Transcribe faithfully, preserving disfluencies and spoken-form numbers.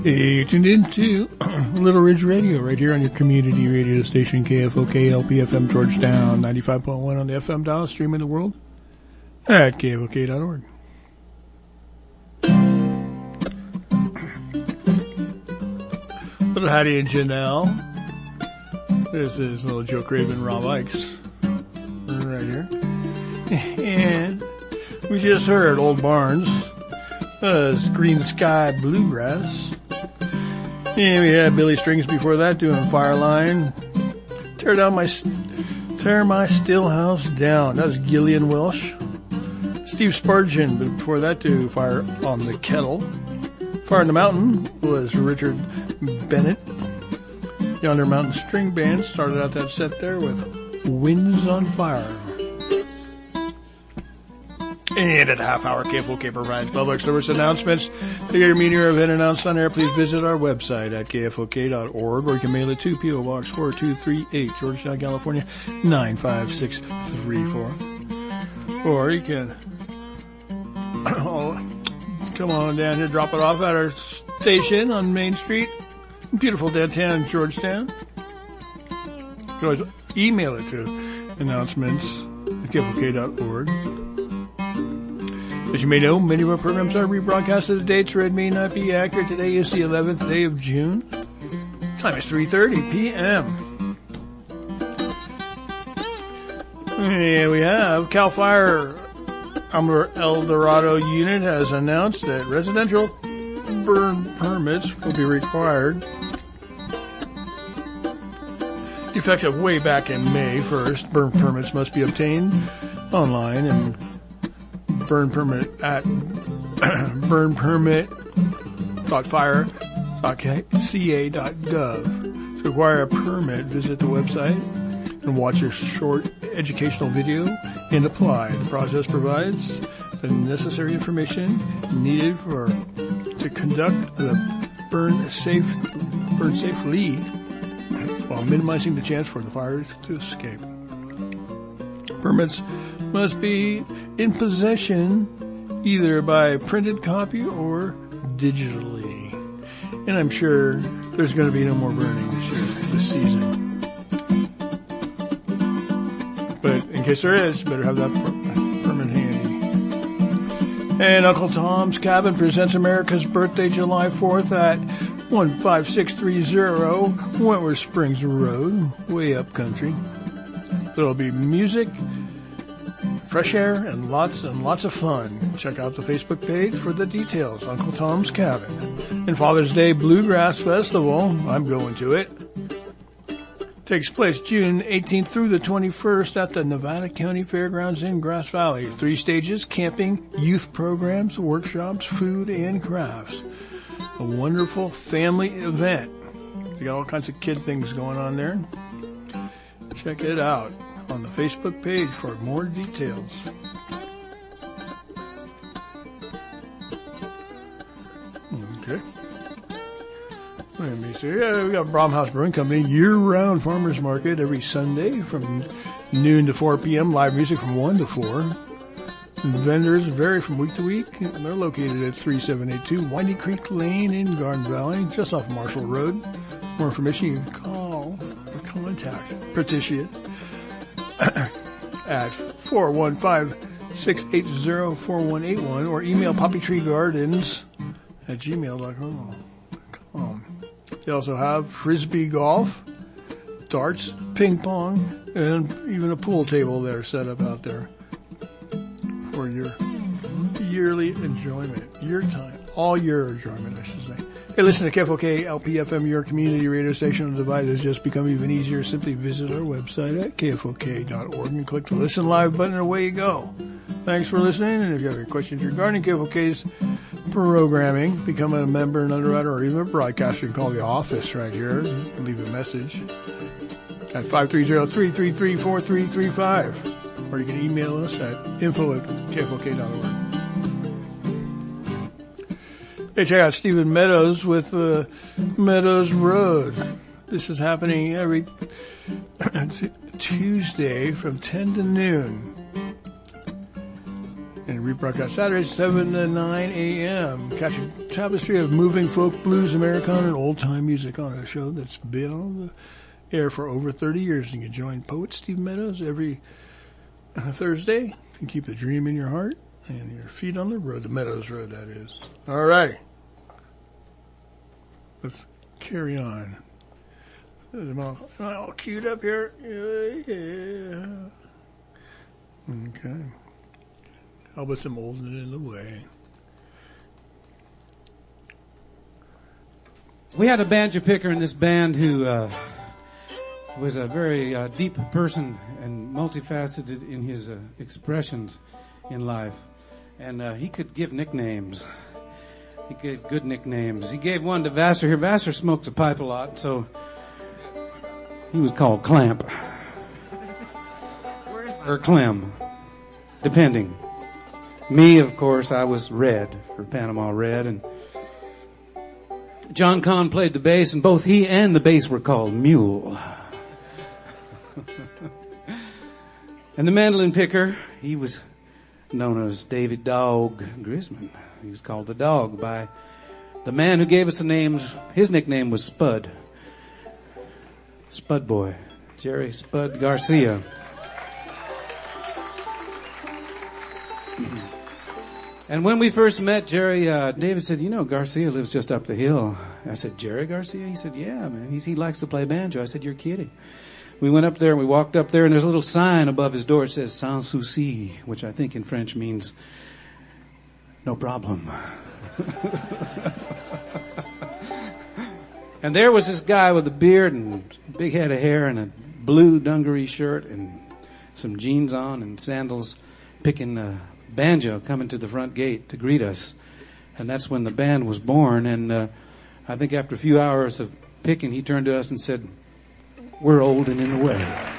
Hey, tuned in to Little Ridge Radio right here on your community radio station, K F O K L P F M Georgetown, ninety-five point one on the F M dial, streaming the world at K F O K dot org. Little Hattie and Janelle. This is little Joe Craven, Rob Ikes, right here. And we just heard Old Barnes, uh, Green Sky Bluegrass. And we had Billy Strings before that doing Fireline. Tear down my, tear my still house down. That was Gillian Welsh. Steve Spurgeon, but before that to Fire on the Kettle. Fire in the Mountain was Richard Bennett. Yonder Mountain String Band started out that set there with Winds on Fire. And at a half hour, K F O K provides public service announcements. To get your meeting or event announced on air, please visit our website at K F O K dot org, or you can mail it to P O Box four two three eight, Georgetown, California, nine five six three four. Or you can oh, come on down here, drop it off at our station on Main Street, beautiful downtown Georgetown. You can always email it to announcements at K F O K dot org. As you may know, many of our programs are rebroadcasted. The dates read may not be accurate. Today is the eleventh day of June. Time is three thirty p.m. And we have CAL FIRE El Dorado unit has announced that residential burn permits will be required, effective way back in May first. Burn permits must be obtained online and burn permit at burn permit dot fire dot c a dot gov. To acquire a permit, visit the website and watch a short educational video and apply. The process provides the necessary information needed for to conduct the burn safe burn safely while minimizing the chance for the fires to escape. Permits must be in possession either by printed copy or digitally. And I'm sure there's going to be no more burning this year, this season. But in case there is, better have that per- permit handy. And Uncle Tom's Cabin presents America's Birthday July fourth at one five six three zero Wentworth Springs Road, way up country. There'll be music, fresh air, and lots and lots of fun. Check out the Facebook page for the details. Uncle Tom's Cabin. And Father's Day Bluegrass Festival, I'm going to it, takes place June eighteenth through the twenty-first at the Nevada County Fairgrounds in Grass Valley. Three stages: camping, youth programs, workshops, food, and crafts. A wonderful family event. They got all kinds of kid things going on there. Check it out on the Facebook page for more details. Okay. Let me see. Yeah, we got Bromhouse Brewing Company year-round farmers market every Sunday from noon to four p.m. Live music from one to four. And vendors vary from week to week. They're located at three seven eight two Windy Creek Lane in Garden Valley, just off Marshall Road. More information, you can call or contact Patricia at four one five, six eight zero, four one eight one or email poppytreegardens at gmail dot com. They also have frisbee golf, darts, ping pong, and even a pool table there set up out there for your yearly enjoyment, your time, all your enjoyment, I should say. Hey, listen to K F O K L P F M, your community radio station on the Divide has just become even easier. Simply visit our website at K F O K dot org and click the Listen Live button, and away you go. Thanks for listening, and if you have any questions regarding K F O K's programming, become a member, an underwriter, or even a broadcaster, you can call the office right here and leave a message at five three zero, three three three, four three three five, or you can email us at info at K F O K dot org. Hey, check out Stephen Meadows with uh, Meadows Road. This is happening every Tuesday from ten to noon. And rebroadcast Saturdays, seven to nine a.m. Catch a tapestry of moving folk, blues, Americana, and old-time music on a show that's been on the air for over thirty years. And you can join poet Steve Meadows every uh, Thursday and keep the dream in your heart and your feet on the road, the Meadows Road, that is. All right. Let's carry on. I'm all, I'm all queued up here. Yeah, yeah. Okay. How about some holding it in the way? We had a banjo picker in this band who uh, was a very uh, deep person and multifaceted in his uh, expressions in life. And uh, he could give nicknames. He gave good nicknames. He gave one to Vassar here. Vassar smokes a pipe a lot, so he was called Clamp. Or Clem, depending. Me, of course, I was Red, for Panama Red, and John Kahn played the bass, and both he and the bass were called Mule. And the mandolin picker, he was known as David Dog Grisman. He was called the Dog by the man who gave us the names. His nickname was Spud. Spud Boy. Jerry Spud Garcia. And when we first met, Jerry, uh, David said, you know, Garcia lives just up the hill. I said, Jerry Garcia? He said, yeah, man. He, he likes to play banjo. I said, you're kidding. We went up there and we walked up there and there's a little sign above his door that says Sans souci, which I think in French means no problem. And there was this guy with a beard and a big head of hair and a blue dungaree shirt and some jeans on and sandals picking a banjo coming to the front gate to greet us. And that's when the band was born. And uh, I think after a few hours of picking, he turned to us and said, we're old and in the way.